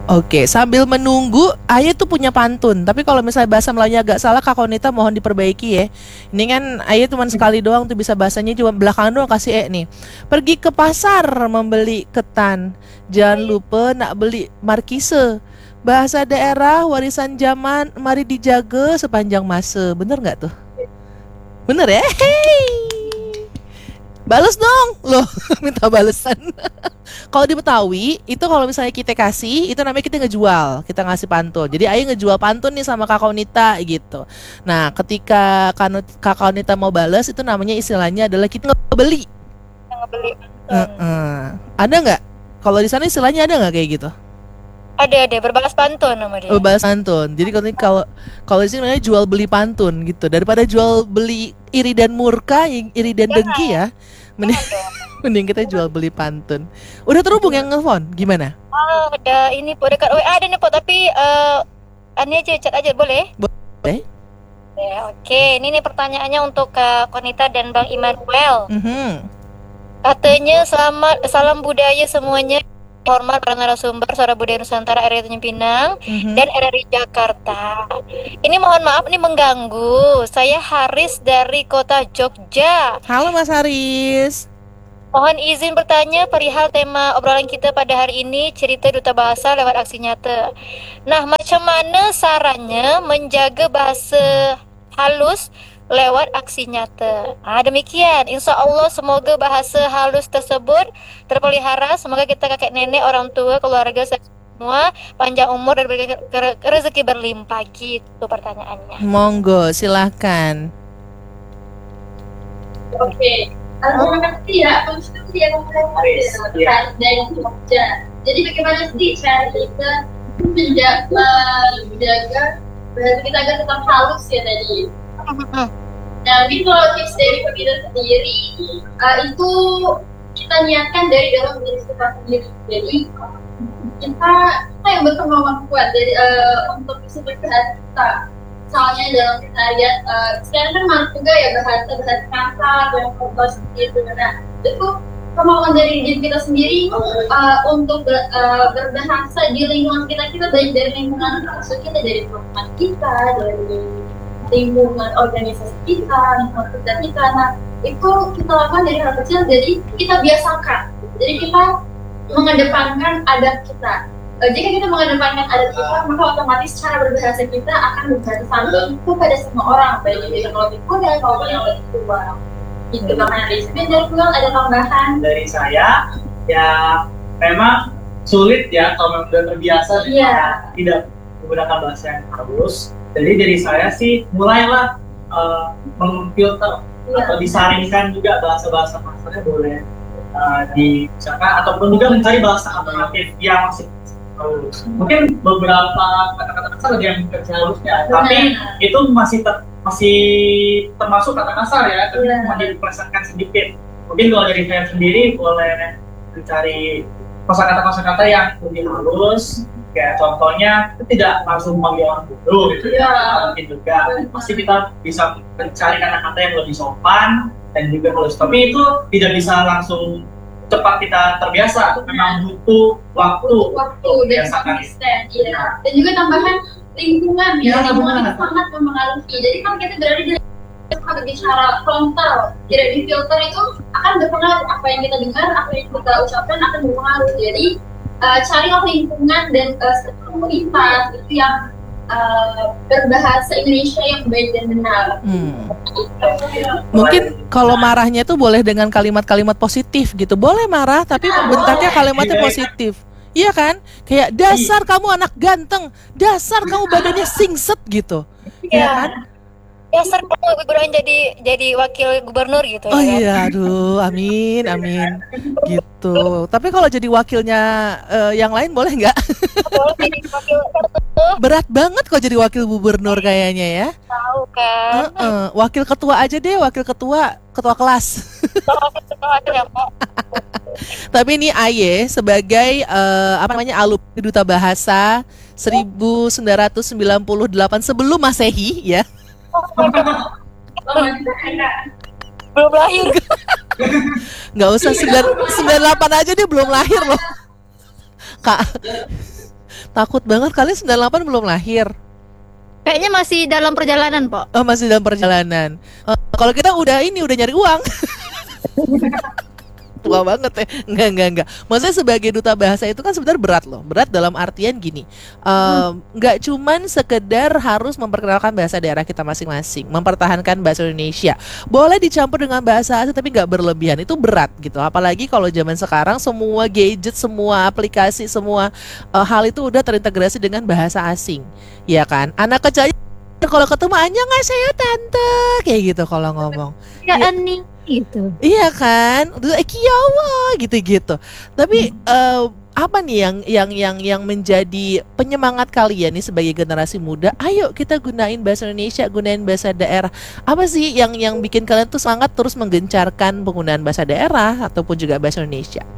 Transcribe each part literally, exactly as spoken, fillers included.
Oke, sambil menunggu, Ayah tuh punya pantun. Tapi kalau misalnya bahasa Melayunya agak salah, Kak Konita mohon diperbaiki ya. Ini kan Ayah cuma sekali doang tuh bisa bahasanya, cuma belakangan doang kasih E nih. Pergi ke pasar membeli ketan, jangan lupa nak beli markise. Bahasa daerah warisan zaman, mari dijaga sepanjang masa. Bener nggak tuh? Bener ya? Hey! Bales dong, loh minta balesan. Kalau di Betawi itu kalau misalnya kita kasih itu namanya kita ngejual, kita ngasih pantun. Jadi Ayah ngejual pantun nih sama Kakak Nita gitu. Nah ketika Kakak Nita mau bales itu namanya istilahnya adalah kita ngebeli. Ngebeli. Uh-uh. Ada nggak? Kalau di sana istilahnya ada nggak kayak gitu? Ada ada berbalas pantun nama dia. Berbalas pantun. Jadi kalau kalau kalau di sini namanya jual beli pantun gitu. Daripada jual beli iri dan murka, iri dan dengki ya. Mending, mending kita jual beli pantun. Udah terhubung yang nelfon? Gimana? Oh, ada ini po dekat W A ada nih po tapi uh, ini aja chat aja boleh? Boleh. Ya, oke. Okay. Ini nih pertanyaannya untuk Kak Konita dan Bang Immanuel. Mm-hmm. Katanya selamat salam budaya semuanya. Hormat para narasumber Suara Budaya Nusantara R R I Tanjung Pinang mm-hmm. dan R R I Jakarta. Ini mohon maaf nih mengganggu. Saya Haris dari kota Jogja. Halo Mas Haris. Mohon izin bertanya perihal tema obrolan kita pada hari ini, cerita duta bahasa lewat aksi nyata. Nah, macam mana sarannya menjaga bahasa halus lewat aksi nyata? Ah, demikian. Insya Allah semoga bahasa halus tersebut terpelihara. Semoga kita kakek nenek, orang tua, keluarga semua panjang umur dan rezeki berlimpah. Gitu pertanyaannya. Monggo, silahkan. Oke, okay. Terima kasih ya. Konstitusi yang memperhatikan dari Jogja. Jadi bagaimana sih cara kita menjaga bahasa kita agar tetap halus ya tadi? Nah, ini kalau tips dari Pemida sendiri uh, itu kita niatkan dari dalam diri kita sendiri. Jadi kita kita yang berkemauan kuat dari uh, untuk bisa berhati kita. Misalnya dalam kita lihat uh, sekarang kan malu juga ya bahasa bahasa kasar dan kotor seperti itu. Nah, itu kemauan dari diri kita sendiri uh, untuk ber, uh, berbahasa di lingkungan kita kita baik dari lingkungan maksud kita dari teman kita dari lingkungan organisasi kita, lingkungan kerja kita. Nah, itu kita lakukan dari hal kecil, jadi kita biasakan. Jadi kita mengedepankan adab kita. E, jika kita mengedepankan adab kita, maka otomatis cara berbahasa kita akan berbahasa santun itu pada semua orang, baik itu yang lebih muda maupun yang lebih tua. Itu bahkan dari sini dari pulang ada tambahan dari saya. Ya, memang sulit ya kalau sudah terbiasa yeah. tidak menggunakan bahasa yang halus. Jadi dari saya sih mulailah uh, memfilter yeah. atau disaringkan juga bahasa-bahasa kasarnya boleh uh, dibicarakan ataupun juga mencari bahasa alternatif yang masih halus. Mungkin beberapa kata-kata kasar ada yang versi halusnya, yeah. tapi itu masih ter, masih termasuk kata kasar ya, tapi yeah. mau dipelesetkan sedikit. Mungkin kalau dari saya sendiri boleh mencari kosakata-kosakata yang lebih halus. Kayak contohnya tidak langsung memanggil orang bodoh gitu ya, mungkin juga pasti kita bisa mencari kata-kata yang lebih sopan dan juga halus. Tapi itu tidak bisa langsung cepat kita terbiasa, memang butuh waktu, waktu dan konsisten. Iya. Dan juga tambahan lingkungan ya, ya lingkungan itu sangat mempengaruhi. Jadi kalau kita berada di kalau bicara frontal, tidak difilter itu akan berpengaruh. Apa yang kita dengar, apa yang kita ucapkan akan berpengaruh. Jadi Uh, carilah lingkungan dan uh, komunitas itu yang uh, berbahasa Indonesia yang baik dan benar. Hmm. Mungkin kalau marahnya tuh boleh dengan kalimat-kalimat positif gitu. Boleh marah tapi bentaknya kalimatnya positif. Iya kan? Kayak dasar kamu anak ganteng, dasar kamu badannya singset gitu. Iya kan? Dasar kamu berulang jadi jadi wakil gubernur gitu. Oh ya, iya, aduh, amin, amin, gitu. Tapi kalau jadi wakilnya uh, yang lain boleh nggak? Boleh jadi wakil. Berat banget kok jadi wakil gubernur kayaknya ya. Tahu kan? Uh-uh. Wakil ketua aja deh, wakil ketua, ketua kelas. Tapi ini Aye sebagai uh, apa namanya alumni Duta Bahasa seribu sembilan ratus sembilan puluh delapan sebelum Masehi ya. Belum lahir. Nggak usah sembilan puluh delapan aja dia belum lahir loh Kak. Takut banget, kalian sembilan puluh delapan belum lahir. Kayaknya masih dalam perjalanan, Pak. Oh, masih dalam perjalanan. Eh, kalau kita udah ini udah nyari uang. Tua banget ya. Enggak, enggak, enggak. Maksudnya sebagai duta bahasa itu kan sebenarnya berat loh. Berat dalam artian gini. Um, Enggak cuman sekedar harus memperkenalkan bahasa daerah kita masing-masing, mempertahankan bahasa Indonesia. Boleh dicampur dengan bahasa asing tapi nggak berlebihan. Itu berat gitu. Apalagi kalau zaman sekarang semua gadget, semua aplikasi, semua uh, hal itu udah terintegrasi dengan bahasa asing. Ya kan? Anak kecil kalau ketemu annyeonghaseyo tante kayak gitu kalau ngomong. Ya, Ya. Ani gitu. Iya kan, udah eh, kiawa gitu-gitu. Tapi eh, apa nih yang yang yang yang menjadi penyemangat kalian nih sebagai generasi muda? Ayo kita gunain bahasa Indonesia, gunain bahasa daerah. Apa sih yang yang bikin kalian tuh semangat terus menggencarkan penggunaan bahasa daerah ataupun juga bahasa Indonesia?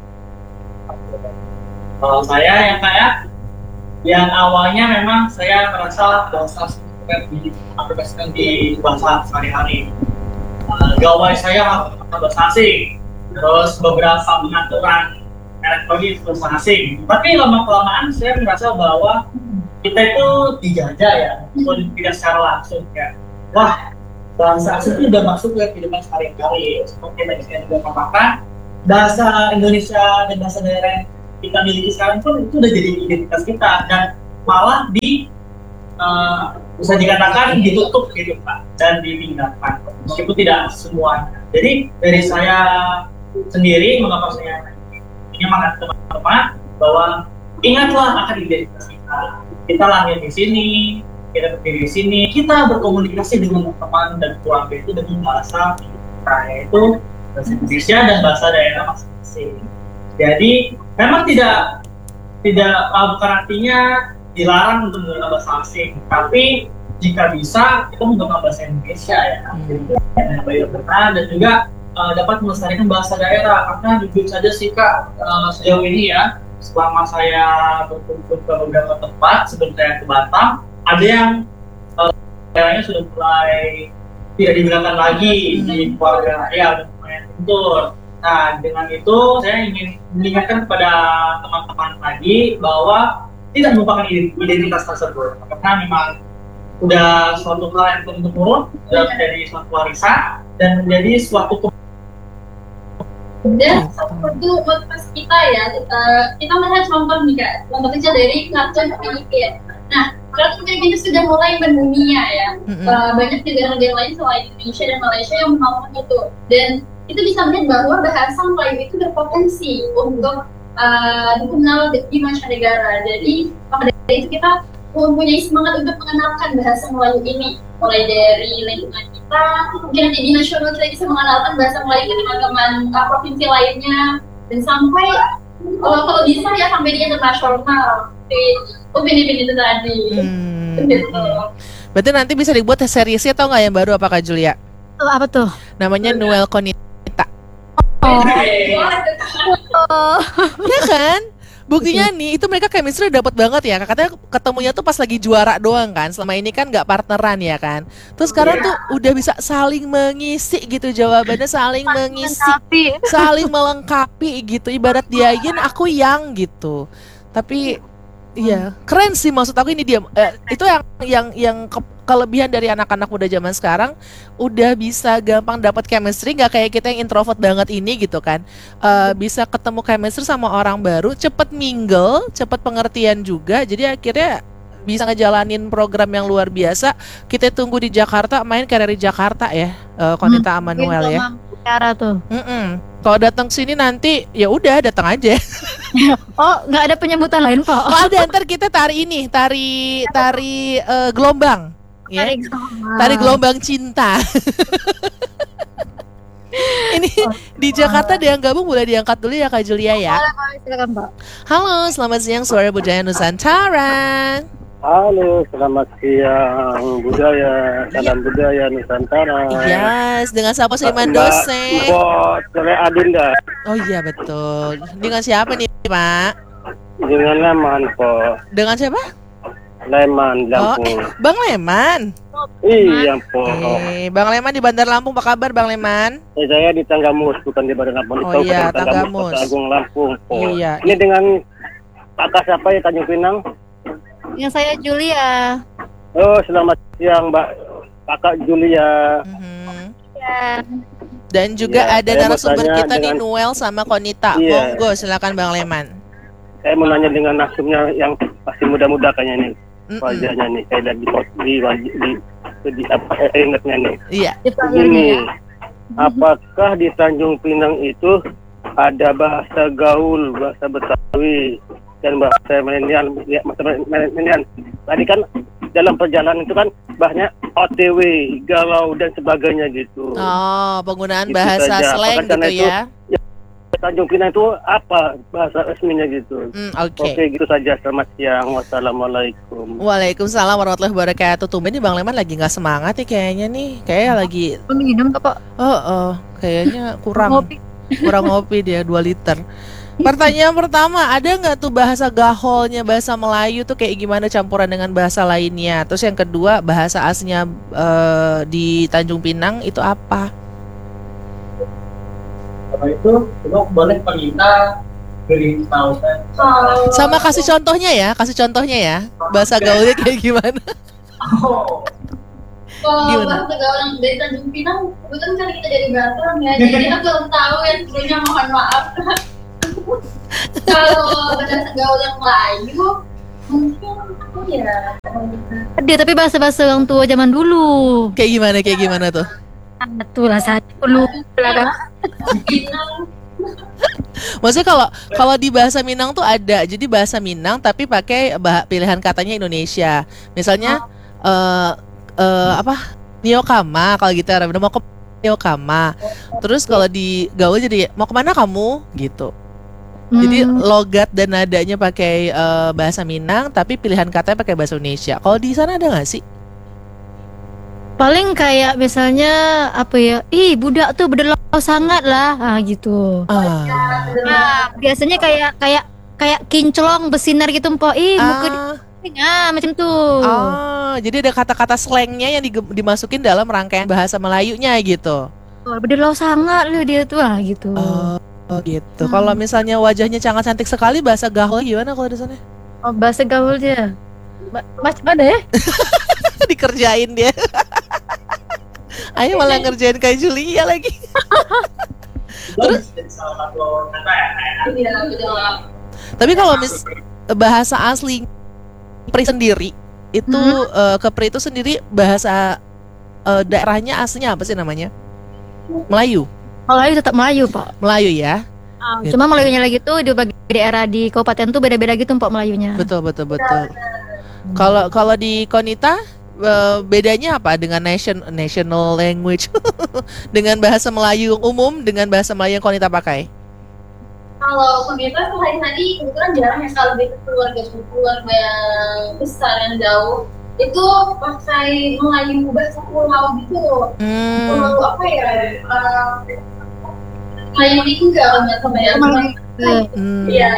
Kalau saya yang kayak yang awalnya memang saya merasa bahasa di aplikasikan di bahasa sehari-hari. Uh, gawai saya bahasa asing, terus beberapa pengaturan elektronik bahasa asing. Tapi lama kelamaan saya merasa bahwa kita itu dijajah ya, walaupun tidak secara langsung ya. Wah, bahasa asing itu udah masuk ke kehidupan sehari-hari. Seperti yang saya juga katakan, bahasa Indonesia dan bahasa daerah yang kita miliki sekarang pun itu udah jadi identitas kita dan malah di uh, bisa dikatakan ditutup gitu Pak dan ditinggalkan meskipun tidak semuanya. Jadi dari saya sendiri mengapa saya menyemangat teman-teman bahwa ingatlah akan identitas kita. Kita lahir di sini, kita berdiri di sini, kita berkomunikasi dengan teman dan keluarga itu dengan bahasa kita yaitu bahasa Indonesia dan bahasa daerah masing-masing. Jadi memang tidak tidak uh, bukan artinya dilarang untuk menggunakan bahasa asing, tapi jika bisa kita menggunakan bahasa Indonesia ya, hmm. baik benar dan juga uh, dapat melestarikan bahasa daerah. Karena jujur saja sih Kak, uh, sejauh ini ya, selama saya berkunjung ke beberapa tempat sebelum saya ke Batam, ada yang uh, daerahnya sudah mulai tidak digunakan lagi hmm. di keluarga ya, lumayan lentur. Nah dengan itu saya ingin mengingatkan kepada teman-teman lagi bahwa tidak melupakan identitas tersebut karena memang udah suatu hal yang turun temurun, sudah menjadi suatu warisan dan menjadi suatu ke- dan seperti motivasi kita ya, kita, kita melihat contoh nih Kak, contoh kecil dari kartun Filipina. Nah, kartun Filipina sudah mulai mendunia ya, mm-hmm. uh, banyak negara-negara lain selain Indonesia dan Malaysia yang menonton itu, dan itu bisa melihat bahwa bahasa Melayu itu berpotensi untuk uh, dikenal di mancanegara. Jadi maka dari itu kita mempunyai semangat untuk mengenalkan bahasa Melayu ini, mulai dari lingkungan kita, mungkin nanti di nasional kita bisa mengenalkan bahasa Melayu ke teman-teman uh, provinsi lainnya, dan sampai uh, kalau bisa ya sampai di internasional. Opini-opini itu tadi. Hmm. Gitu. Berarti nanti bisa dibuat seriesnya atau nggak yang baru apa Kak Julia? Oh, apa tuh? Namanya Noel Konita. Oh. Oh. Ya kan? Buktinya nih, itu mereka chemistry dapat banget ya. Katanya ketemunya tuh pas lagi juara doang kan. Selama ini kan nggak partneran ya kan. Terus sekarang tuh udah bisa saling mengisi gitu jawabannya, saling mengisi, saling melengkapi gitu. Ibarat dia yin, aku yang gitu. Tapi iya, keren sih maksud aku ini dia. Eh, itu yang yang yang ke, kelebihan dari anak-anak muda zaman sekarang, udah bisa gampang dapat chemistry, nggak kayak kita yang introvert banget ini gitu kan. Uh, bisa ketemu chemistry sama orang baru, cepet mingle, cepet pengertian juga. Jadi akhirnya bisa ngejalanin program yang luar biasa. Kita tunggu di Jakarta, main karir di Jakarta ya, uh, Konita hmm, Amanuel ya. Cara tuh. Kalau datang sini nanti ya udah datang aja. Oh, nggak ada penyebutan lain Pak? Oh ada, ntar kita tari ini, tari tari uh, gelombang. Ya. Tari gelombang. Tari gelombang cinta. Ini di Jakarta ada yang gabung, boleh diangkat dulu ya Kak Julia ya. Silakan Pak. Halo, selamat siang Suara Budaya Nusantara. Halo, selamat siang budaya, salam budaya Nusantara. Yes, dengan siapa Seniman dosen? Mbak Sore Adinda. Oh iya betul. Dengan siapa nih Pak? Dengan Leman Po. Dengan siapa? Leman, Lampung. Oh, eh, Bang Leman. Iya Po. Eh, Bang Leman di Bandar Lampung, apa kabar Bang Leman? Eh, saya di Tanggamus, bukan di Bandar Lampung. Oh iya, Tanggamus. Agung Lampung Po. Iya. Ini dengan kakak siapa ya Tanjung Pinang? Yang saya Julia. Oh, selamat siang Mbak Kakak Julia. Mhm. Ya. Dan juga Iya, ada saya mau narasumber tanya kita nih dengan- Noel sama Konita. Iya. Monggo silakan Bang Leman. Saya mau nanya dengan nasumnya yang masih muda-muda kayaknya nih. Mm-mm. Wajahnya nih, saya lihat di di wajah di, di apa saya ingatnya nih. Iya. Di playernya Begini, ya. apakah di Tanjung Pinang itu ada bahasa gaul, bahasa Betawi dan bahasa milenial? Ya, bahasa milenial. Tadi kan dalam perjalanan itu kan banyak O T W, galau dan sebagainya gitu. Oh, penggunaan Gitu bahasa saja. slang Apakah gitu karena itu- ya. Tanjung Pinang itu apa bahasa resminya gitu? Hmm, oke. Oke, gitu saja. Selamat siang. Wassalamualaikum. Waalaikumsalam warahmatullahi wabarakatuh. Tumben nih Bang Leman lagi nggak semangat nih kayaknya nih. Kayak lagi Minum kok, Pak. oh, oh kayaknya kurang Ngopi. kurang ngopi dia dua liter. Pertanyaan pertama, ada nggak tuh bahasa gaholnya bahasa Melayu tuh kayak gimana campuran dengan bahasa lainnya? Terus yang kedua, bahasa aslinya eh, di Tanjung Pinang itu apa? Kalau itu, coba boleh kita beri tahu kan. Sama kasih contohnya ya, kasih contohnya ya. Bahasa gaulnya kayak gimana? Oh, Kalau Gimana? bahasa gaul yang dari Tanjung Pinang, kebetulan kan kita dari Batam ya, jadi aku belum tahu ya sebelumnya mohon maaf. Kalau bahasa gaul yang Melayu, mungkin apa ya? Dia tapi bahasa-bahasa orang tua zaman dulu. Kayak gimana? Kayak gimana tuh? Betul lah saya dulu lah kan. Pinang, Maksudnya kalau kalau di bahasa Minang tuh ada, jadi bahasa Minang tapi pakai bah- pilihan katanya Indonesia. Misalnya eh eh, apa? Niokama kalau gitu, udah mau ke Niokama. Terus kalau di gaul jadi mau kemana kamu gitu. Jadi Hmm. logat dan nadanya pakai eh, bahasa Minang tapi pilihan katanya pakai bahasa Indonesia. Kalau di sana ada nggak sih? Paling kayak misalnya apa ya? Ih, budak tuh berdelau sangat lah. Ah, gitu. Ah, Nah, biasanya kayak kayak kayak kinclong bersinar gitu, Mpok. Ih, muka ah, dia ah, macam tuh. ah, jadi ada kata-kata slangnya yang dige- dimasukin dalam rangkaian bahasa Melayunya gitu. Oh, berdelau sangat loh dia tuh ah, gitu. Oh, oh gitu. Hmm. Kalau misalnya wajahnya sangat cantik sekali, bahasa gaul gimana kalau di sana? Oh, bahasa gaul dia. Ba- Macam mana ya? Dikerjain dia. Ayo malah ngerjain kayak Julia lagi. terus jadi salah satu kata ya. kayak iya betul. Tapi kalau mis bahasa asli Kepri sendiri itu Hmm. eh, Kepri itu sendiri bahasa eh, daerahnya aslinya apa sih namanya? Melayu. Melayu tetap Melayu, Pak. Melayu ya. Gitu. Cuma Melayunya lagi tuh di berbagai daerah di kabupaten tuh beda-beda gitu, Mpok, Melayunya. Betul betul betul. Kalau kalau di Konita eh, bedanya apa dengan nation national language dengan bahasa Melayu umum dengan bahasa Melayu yang Konita pakai? Kalau komunitas tuh hari-hari kebetulan jarang ya kalau itu keluarga keluarga yang besar yang jauh itu pakai Melayu bahasa pulau gitu. Hmm. Pulau apa ya? Uh, Melayu itu enggak nggak sama ya? Hmm. Iya.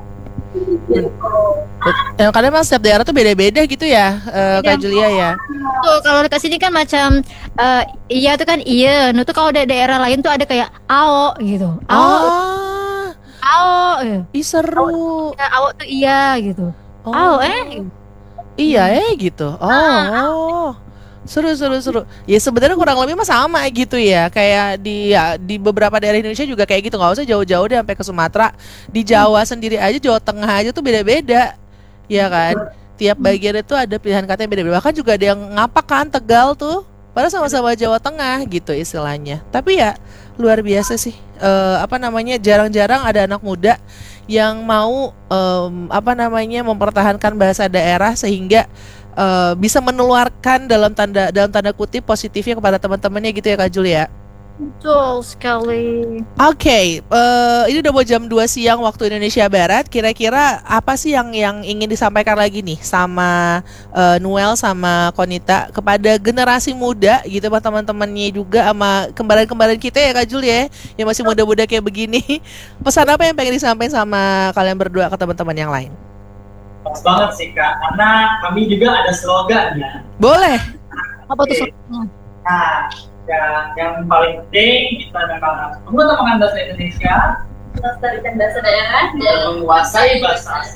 Gitu. Ya, kadang memang setiap daerah tuh beda-beda gitu ya, eh, Kak Julia ya. Tuh, kalau ke sini kan macam eh, iya tuh kan iya. Nah, tuh kalau ada daerah lain tuh ada kayak ao gitu. Ao, Ah, ao. eh. ih seru. Ya, ao tuh iya gitu. Oh, Ao eh. iya eh gitu. Oh, oh. Seru seru seru. Ya sebenarnya kurang lebih mah sama gitu ya. Kayak di ya, di beberapa daerah Indonesia juga kayak gitu. Nggak usah jauh-jauh deh sampai ke Sumatera. Di Jawa sendiri aja, Jawa Tengah aja tuh beda-beda. Ya kan? Tiap bagian itu ada pilihan kata yang beda-beda. Bahkan juga ada yang ngapak kan Tegal tuh. Padahal sama-sama Jawa Tengah gitu istilahnya. Tapi ya luar biasa sih. Eh, apa namanya? Jarang-jarang ada anak muda yang mau em, apa namanya mempertahankan bahasa daerah sehingga eh, bisa menularkan dalam tanda dalam tanda kutip positifnya kepada teman-temannya gitu ya Kak Julia. Betul sekali. Oke, eh, ini udah mau jam dua siang waktu Indonesia Barat. Kira-kira apa sih yang yang ingin disampaikan lagi nih sama eh, Noel sama Konita kepada generasi muda gitu, sama teman-temannya juga sama kembaran-kembaran kita ya Kak Jul ya, yang masih muda-muda kayak begini. Pesan apa yang pengen disampaikan sama kalian berdua ke teman-teman yang lain? Pas banget sih Kak, karena kami juga ada slogan ya. Boleh. Apa tuh? Oke. Nah, ya, yang paling penting kita memang menggunakan bahasa Indonesia Melestarikan bahasa daerah dan dan menguasai bahasa asing.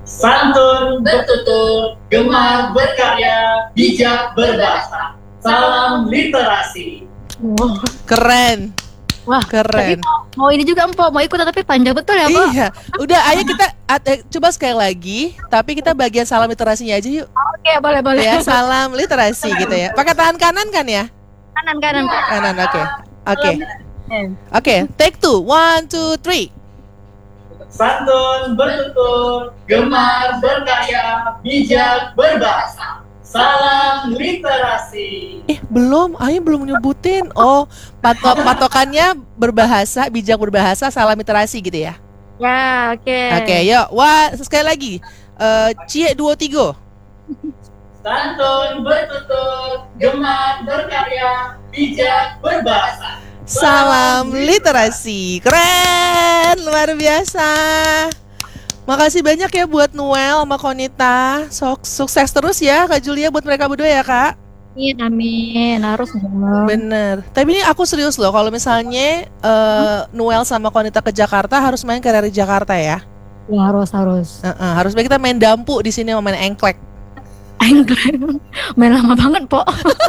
Santun, bertutur, gemar berkarya, bijak berbahasa. Salam literasi. Wow. Keren. Wah, Keren. tapi mau, mau ini juga Empok, mau ikut tapi panjang betul ya, Pak? Iya. Udah, ayo kita at- eh, coba sekali lagi, tapi kita bagian salam literasinya aja yuk. Oke, boleh boleh. Ya, salam literasi gitu ya. Pakai tangan kanan kan ya? Kanan kanan, Pak. Kanan, oke. Oke. Eh. Oke, take two. One, two, three. Santun, bertutur, gemar berkarya, bijak berbahasa. Salam literasi. Eh, belum. Ayo belum nyebutin. Oh, patok patokannya berbahasa, bijak berbahasa, salam literasi gitu ya. Ya, oke. Oke, yuk. Wah, sekali lagi. Eh, cie dua tiga. Santun, bertutur, gemar berkarya, bijak berbahasa. Salam literasi. Keren, luar biasa. Makasih banyak ya buat Noel sama Konita. Sok sukses terus ya Kak Julia buat mereka berdua ya, Kak. Amin, amin. Harus dong. Bener. Tapi ini aku serius loh, kalau misalnya eh, Noel sama Konita ke Jakarta harus main ke Rari Jakarta ya. Ya, harus harus. Heeh, harus baik kita main dampu di sini sama main engklek. Engklek. Main lama banget, Pok.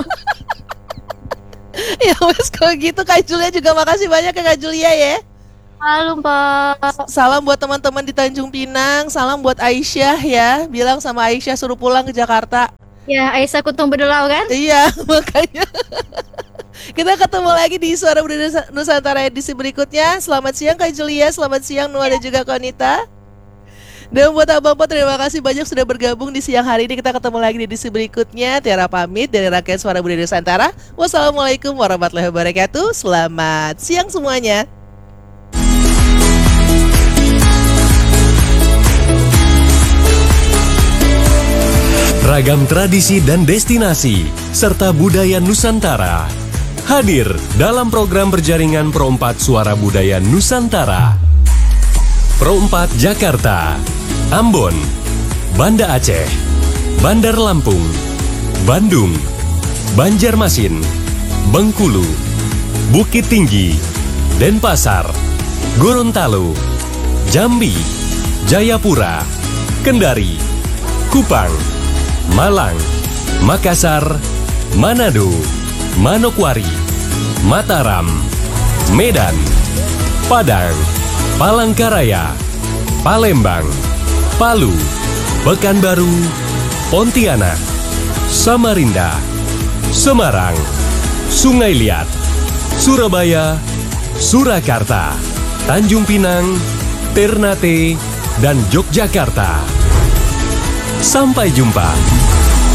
Ya wes kalau gitu Kak Julia juga makasih banyak ya Kak Julia ya. Halo, Pak. Salam buat teman-teman di Tanjung Pinang, salam buat Aisyah ya. Bilang sama Aisyah suruh pulang ke Jakarta. Ya, Aisyah Kuntung Bedelau kan? Iya, makanya. Kita ketemu lagi di Suara Budaya Nusantara edisi berikutnya. Selamat siang Kak Julia, selamat siang Noah dan juga Konita. Dan buat abang-abang terima kasih banyak sudah bergabung di siang hari ini. Kita ketemu lagi di edisi berikutnya. Tiara pamit dari rakyat Suara Budaya Nusantara. Wassalamualaikum warahmatullahi wabarakatuh. Selamat siang semuanya. Ragam tradisi dan destinasi serta budaya Nusantara hadir dalam program berjaringan Pro empat Suara Budaya Nusantara. Pro empat Jakarta, Ambon, Banda Aceh, Bandar Lampung, Bandung, Banjarmasin, Bengkulu, Bukit Tinggi, Denpasar, Gorontalo, Jambi, Jayapura, Kendari, Kupang, Malang, Makassar, Manado, Manokwari, Mataram, Medan, Padang, Palangkaraya, Palembang, Palu, Pekanbaru, Pontianak, Samarinda, Semarang, Sungai Liat, Surabaya, Surakarta, Tanjung Pinang, Ternate, dan Yogyakarta. Sampai jumpa.